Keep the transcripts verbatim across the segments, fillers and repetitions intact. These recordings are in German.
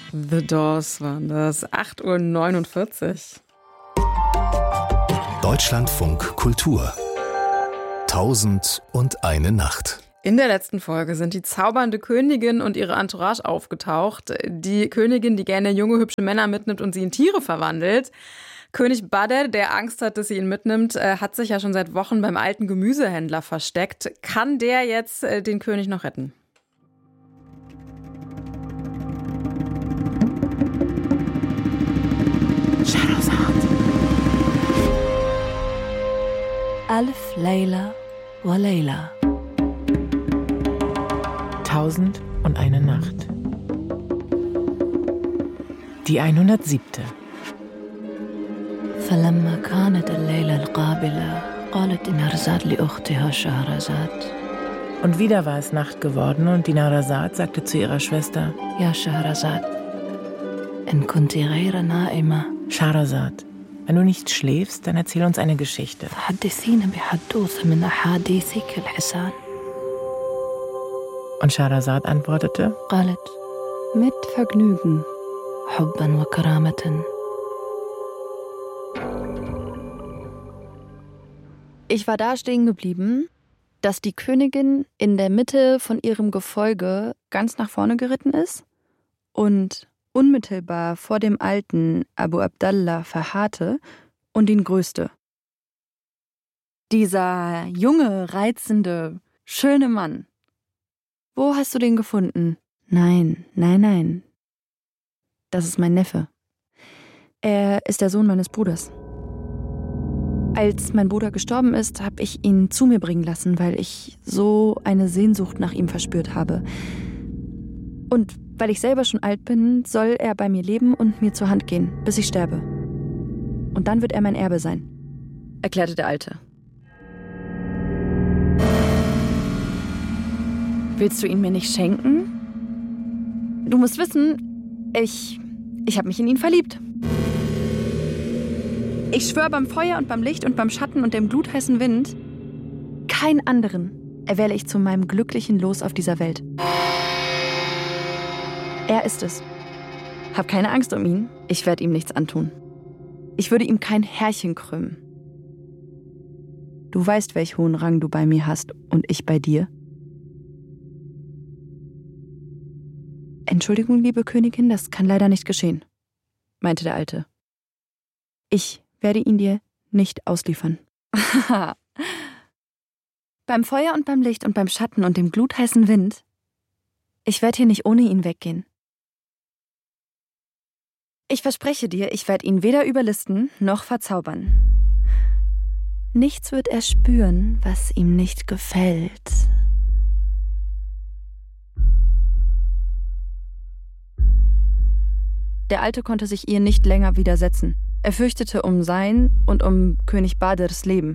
The Doors waren das. acht Uhr neunundvierzig. Deutschlandfunk Kultur. Tausend und eine Nacht. In der letzten Folge sind die zaubernde Königin und ihre Entourage aufgetaucht. Die Königin, die gerne junge, hübsche Männer mitnimmt und sie in Tiere verwandelt. König Badr, der Angst hat, dass sie ihn mitnimmt, hat sich ja schon seit Wochen beim alten Gemüsehändler versteckt. Kann der jetzt den König noch retten? Alf Layla wa Layla. Tausend und eine Nacht. Die hundertsiebte. فلما كانت الليلة القابلة قالت نهرزاد لأختها شهرزاد. Und wieder war es Nacht geworden und die Nahrasad sagte zu ihrer Schwester: Ja, Shahrazad, in kunti ghayra na'ima. Shahrazad, wenn du nicht schläfst, dann erzähl uns eine Geschichte. فحدثينا بحدوثة من أحاديثك الحسان. Und Shahrazad antwortete: قالت mit Vergnügen, حبا وكرامة. Ich war da stehen geblieben, dass die Königin in der Mitte von ihrem Gefolge ganz nach vorne geritten ist und unmittelbar vor dem alten Abu Abdallah verharrte und ihn grüßte. Dieser junge, reizende, schöne Mann. Wo hast du den gefunden? Nein, nein, nein. Das ist mein Neffe. Er ist der Sohn meines Bruders. Als mein Bruder gestorben ist, habe ich ihn zu mir bringen lassen, weil ich so eine Sehnsucht nach ihm verspürt habe. Und weil ich selber schon alt bin, soll er bei mir leben und mir zur Hand gehen, bis ich sterbe. Und dann wird er mein Erbe sein, erklärte der Alte. Willst du ihn mir nicht schenken? Du musst wissen, ich, ich habe mich in ihn verliebt. Ich schwöre beim Feuer und beim Licht und beim Schatten und dem glutheißen Wind, keinen anderen erwähle ich zu meinem glücklichen Los auf dieser Welt. Er ist es. Hab keine Angst um ihn, ich werde ihm nichts antun. Ich würde ihm kein Härchen krümmen. Du weißt, welch hohen Rang du bei mir hast und ich bei dir. Entschuldigung, liebe Königin, das kann leider nicht geschehen, meinte der Alte. Ich werde ihn dir nicht ausliefern. Beim Feuer und beim Licht und beim Schatten und dem glutheißen Wind, ich werde hier nicht ohne ihn weggehen. Ich verspreche dir, ich werde ihn weder überlisten noch verzaubern. Nichts wird er spüren, was ihm nicht gefällt. Der Alte konnte sich ihr nicht länger widersetzen. Er fürchtete um sein und um König Badrs Leben.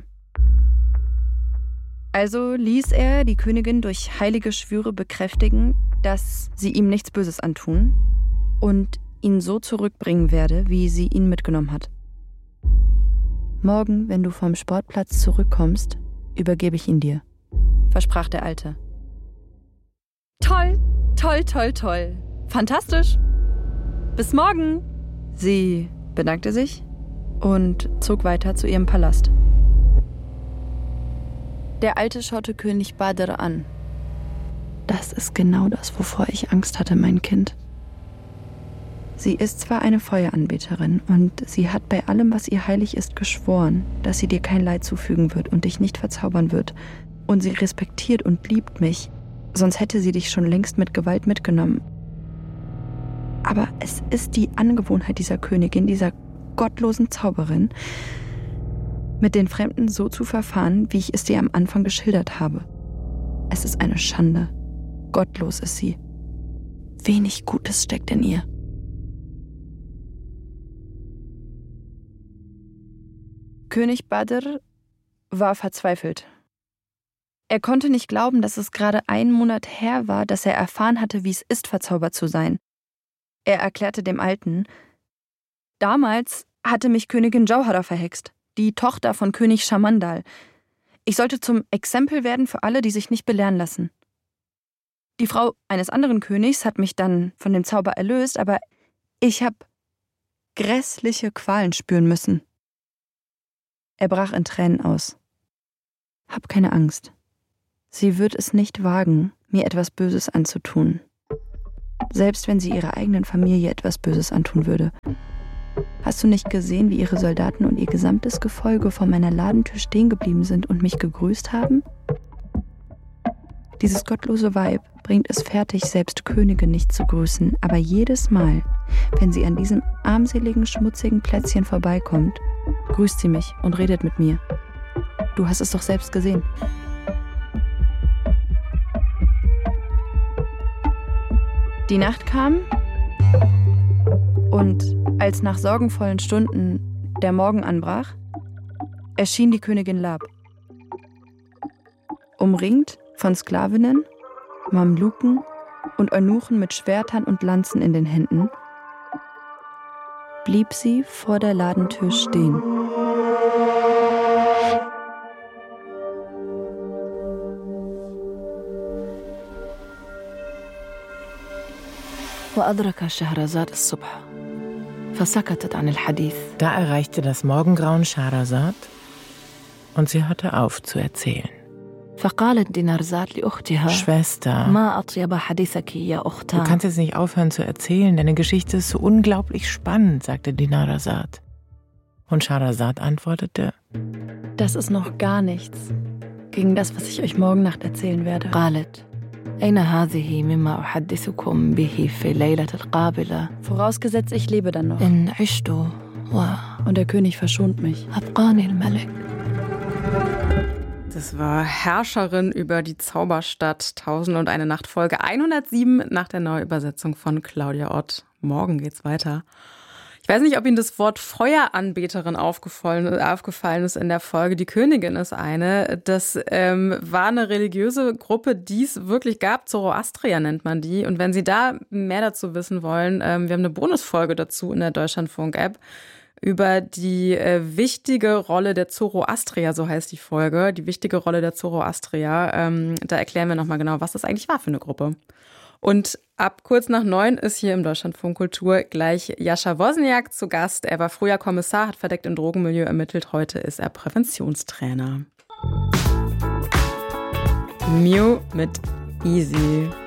Also ließ er die Königin durch heilige Schwüre bekräftigen, dass sie ihm nichts Böses antun und ihn so zurückbringen werde, wie sie ihn mitgenommen hat. Morgen, wenn du vom Sportplatz zurückkommst, übergebe ich ihn dir, versprach der Alte. Toll, toll, toll, toll. Fantastisch. Bis morgen. Sie bedankte sich und zog weiter zu ihrem Palast. Der Alte schaute König Badr an. Das ist genau das, wovor ich Angst hatte, mein Kind. Sie ist zwar eine Feueranbeterin und sie hat bei allem, was ihr heilig ist, geschworen, dass sie dir kein Leid zufügen wird und dich nicht verzaubern wird. Und sie respektiert und liebt mich, sonst hätte sie dich schon längst mit Gewalt mitgenommen. Aber es ist die Angewohnheit dieser Königin, dieser gottlosen Zauberin, mit den Fremden so zu verfahren, wie ich es dir am Anfang geschildert habe. Es ist eine Schande. Gottlos ist sie. Wenig Gutes steckt in ihr. König Badr war verzweifelt. Er konnte nicht glauben, dass es gerade einen Monat her war, dass er erfahren hatte, wie es ist, verzaubert zu sein. Er erklärte dem Alten: Damals hatte mich Königin Jauhara verhext, die Tochter von König Schamandal. Ich sollte zum Exempel werden für alle, die sich nicht belehren lassen. Die Frau eines anderen Königs hat mich dann von dem Zauber erlöst, aber Ich habe grässliche Qualen spüren müssen. Er brach in Tränen aus. Hab keine Angst. Sie wird es nicht wagen, mir etwas Böses anzutun. Selbst wenn sie ihrer eigenen Familie etwas Böses antun würde. Hast du nicht gesehen, wie ihre Soldaten und ihr gesamtes Gefolge vor meiner Ladentür stehen geblieben sind und mich gegrüßt haben? Dieses gottlose Weib bringt es fertig, selbst Könige nicht zu grüßen, aber jedes Mal, wenn sie an diesem armseligen, schmutzigen Plätzchen vorbeikommt, grüßt sie mich und redet mit mir. Du hast es doch selbst gesehen. Die Nacht kam und als nach sorgenvollen Stunden der Morgen anbrach, erschien die Königin Lab. Umringt von Sklavinnen, Mamluken und Eunuchen mit Schwertern und Lanzen in den Händen, blieb sie vor der Ladentür stehen. وأدرك شهرزاد الصبح فسكتت عن الحديث. Da erreichte das Morgengrauen Schahrazad und sie hörte auf zu erzählen. فقالت دينارزاد لأختها Schwester, ما أطيب حديثك يا أختها. du kannst jetzt nicht aufhören zu erzählen, deine Geschichte ist so unglaublich spannend, sagte Dinarzad. Und Schahrazad antwortete: Das ist noch gar nichts gegen das, was ich euch morgen Nacht erzählen werde. قالت أين هذه مما أحدثكم به في الليلة القابلة. Vorausgesetzt, ich lebe dann noch. إن عشت Und der König verschont mich. وأبقاني الملك. Das war Herrscherin über die Zauberstadt, Tausend und eine Nacht, Folge hundertsieben nach der Neuübersetzung von Claudia Ott. Morgen geht's weiter. Ich weiß nicht, ob Ihnen das Wort Feueranbeterin aufgefallen, aufgefallen ist in der Folge. Die Königin ist eine. Das ähm, war eine religiöse Gruppe, die es wirklich gab. Zoroastrier nennt man die. Und wenn Sie da mehr dazu wissen wollen, ähm, wir haben eine Bonusfolge dazu in der Deutschlandfunk-App über die äh, wichtige Rolle der Zoroastrier, so heißt die Folge, die wichtige Rolle der Zoroastrier. Ähm, da erklären wir nochmal genau, was das eigentlich war für eine Gruppe. Und ab kurz nach neun ist hier im Deutschlandfunk Kultur gleich Jascha Wozniak zu Gast. Er war früher Kommissar, hat verdeckt im Drogenmilieu ermittelt. Heute ist er Präventionstrainer. Mew mit Easy.